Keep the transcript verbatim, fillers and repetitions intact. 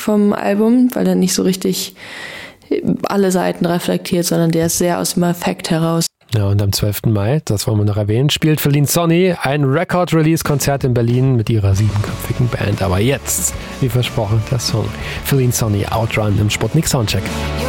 vom Album, weil er nicht so richtig alle Seiten reflektiert, sondern der ist sehr aus dem Affekt heraus. Ja, und am zwölften Mai, das wollen wir noch erwähnen, spielt Feline Sonny ein Record-Release-Konzert in Berlin mit ihrer siebenköpfigen Band. Aber jetzt, wie versprochen, der Song Feline Sonny Outrun im Sputnik Soundcheck.